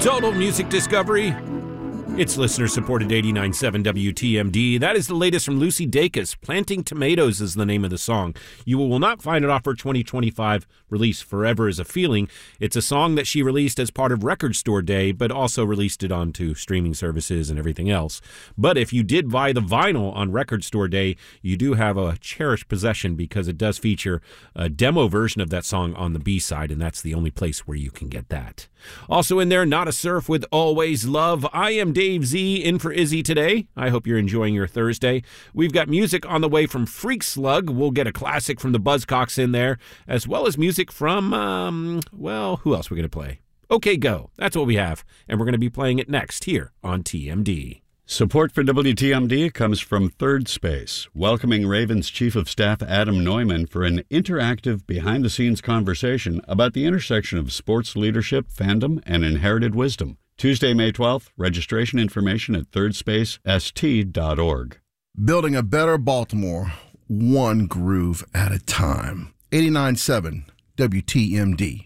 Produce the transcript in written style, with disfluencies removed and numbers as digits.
Total music discovery. It's listener-supported 89.7 WTMD. That is the latest from Lucy Dacus. Planting Tomatoes is the name of the song. You will not find it off her 2025 release, Forever is a Feeling. It's a song that she released as part of Record Store Day, but also released it onto streaming services and everything else. But if you did buy the vinyl on Record Store Day, you do have a cherished possession because it does feature a demo version of that song on the B-side, and that's the only place where you can get that. Also in there, Not a Surf with Always Love. I am Dave Z in for Izzy today. I hope you're enjoying your Thursday. We've got music on the way from Freak Slug. We'll get a classic from the Buzzcocks in there, as well as music from, who else are we going to play? OK Go. That's what we have, and we're going to be playing it next here on TMD. Support for WTMD comes from Third Space, welcoming Ravens Chief of Staff Adam Neumann for an interactive, behind-the-scenes conversation about the intersection of sports leadership, fandom, and inherited wisdom. Tuesday, May 12th, registration information at thirdspacest.org. Building a better Baltimore, one groove at a time. 89.7 WTMD.